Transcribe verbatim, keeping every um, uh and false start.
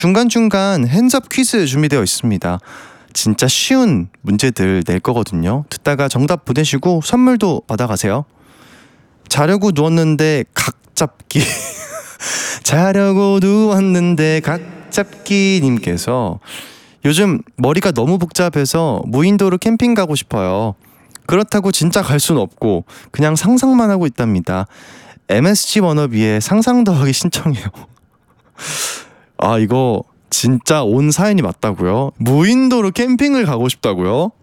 중간중간 핸즈업 퀴즈 준비되어 있습니다. 진짜 쉬운 문제들 낼 거거든요. 듣다가 정답 보내시고 선물도 받아가세요. 자려고 누웠는데 각 잡기 자려고 누웠는데 각 잡기 님께서 요즘 머리가 너무 복잡해서 무인도로 캠핑 가고 싶어요. 그렇다고 진짜 갈 순 없고 그냥 상상만 하고 있답니다. 엠에스지 워너비의 상상 더하기 신청해요. 아, 이거 진짜 온 사연이 맞다고요? 무인도로 캠핑을 가고 싶다고요?